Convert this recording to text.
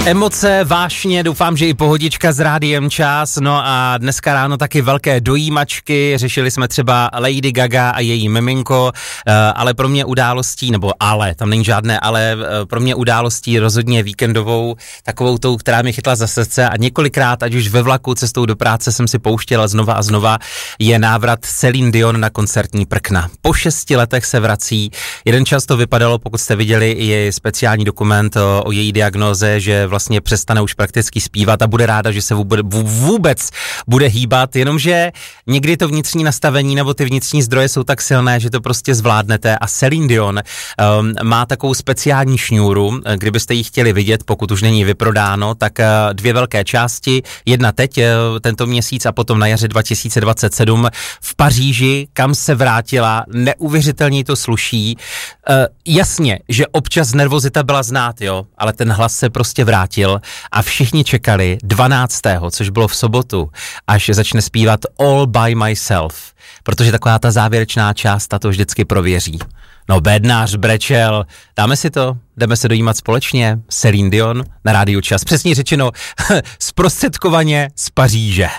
Emoce, vášně, doufám, že i pohodička s Rádiem Čas, no a dneska ráno taky velké dojímačky, řešili jsme třeba Lady Gaga a její miminko, ale pro mě událostí, tam není žádné, ale pro mě událostí rozhodně víkendovou, takovou tou, která mě chytla za srdce a několikrát, ať už ve vlaku, cestou do práce jsem si pouštěla znova a znova, je návrat Céline Dion na koncertní prkna. Po 6 letech se vrací, jeden čas to vypadalo, pokud jste viděli i speciální dokument o její diagnóze, že vlastně přestane už prakticky zpívat a bude ráda, že se vůbec bude hýbat, jenomže někdy to vnitřní nastavení nebo ty vnitřní zdroje jsou tak silné, že to prostě zvládnete a Céline Dion má takovou speciální šňůru, kdybyste ji chtěli vidět, pokud už není vyprodáno, tak 2 velké části, jedna teď tento měsíc a potom na jaře 2027 v Paříži, kam se vrátila, neuvěřitelně to sluší. Jasně, že občas nervozita byla znát, jo, ale ten hlas se prostě vrátil a všichni čekali 12., což bylo v sobotu, až začne zpívat All by Myself, protože taková ta závěrečná část to vždycky prověří. No bednář brečel, dáme si to? Jdeme se dojímat společně? Céline Dion na Rádiu Čas. Přesně řečeno, zprostředkovaně z Paříže.